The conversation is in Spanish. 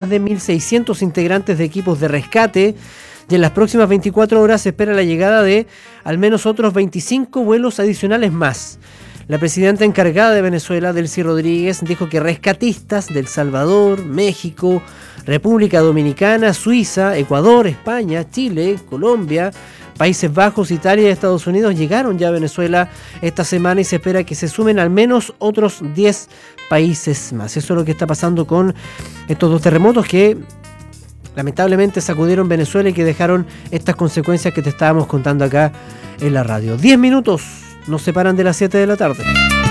de 1.600 integrantes de equipos de rescate y en las próximas 24 horas se espera la llegada de al menos otros 25 vuelos adicionales más. La presidenta encargada de Venezuela, Delcy Rodríguez, dijo que rescatistas de El Salvador, México, República Dominicana, Suiza, Ecuador, España, Chile, Colombia, Países Bajos, Italia y Estados Unidos llegaron ya a Venezuela esta semana y se espera que se sumen al menos otros 10 países más. Eso es lo que está pasando con estos dos terremotos que lamentablemente sacudieron Venezuela y que dejaron estas consecuencias que te estábamos contando acá en la radio. 10 minutos nos separan de las 7 de la tarde.